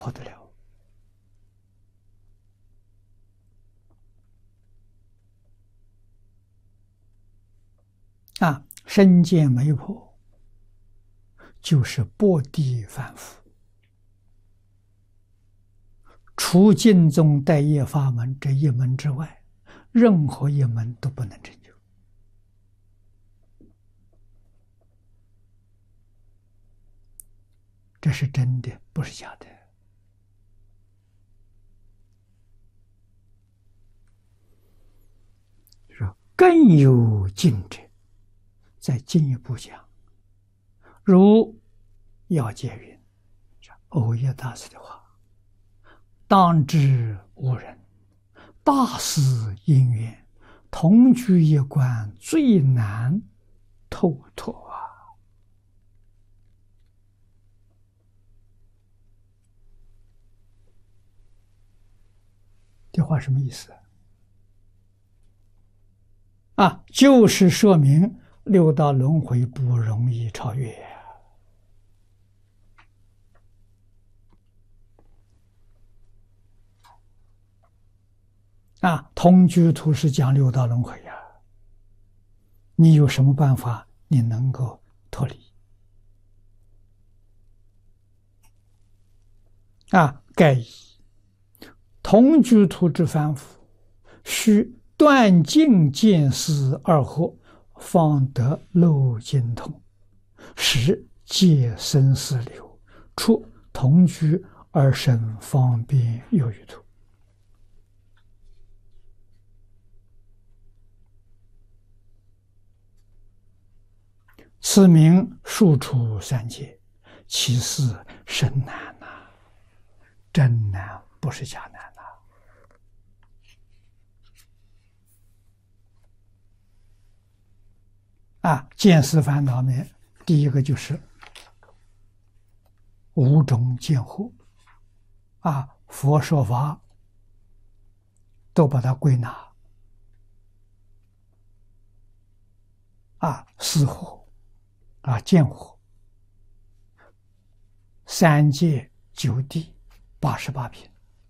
跑得了啊！身见没破，就是薄地凡夫。除净宗带业法门这一门之外，任何一门都不能成就。这是真的，不是假的。说更有进者，再进一步讲，如要解云，欧耶大师的话。当知无人，大事因缘，同居一关最难透脱啊！这话什么意思啊？就是说明六道轮回不容易超越。同居土是讲六道轮回呀，你有什么办法你能够脱离？盖以同居土之凡夫，须断尽见思二惑，方得漏尽通，使戒生死流，出同居而生方便有余土。此名数出三界，其事甚难呐！真难，不是假难呐！见思烦恼呢，第一个就是五种见惑佛说法都把它归纳思惑见惑，三界九地88品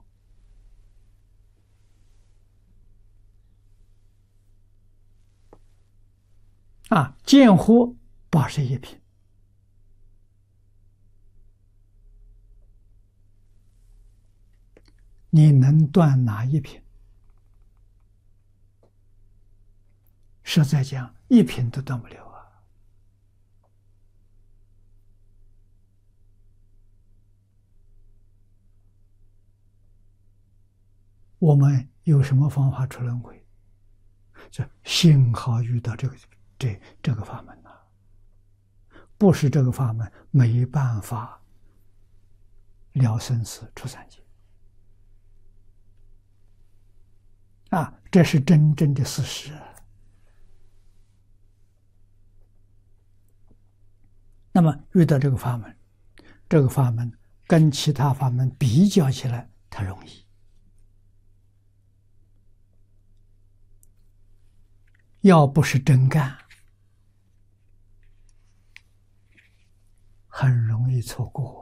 见惑81品，你能断哪一品？实在讲，一品都断不了啊！我们有什么方法出轮回？这幸好遇到这个法门了，不是这个法门没办法了生死出三界这是真正的事实。那么遇到这个法门，这个法门跟其他法门比较起来，它容易。要不是真干，很容易错过。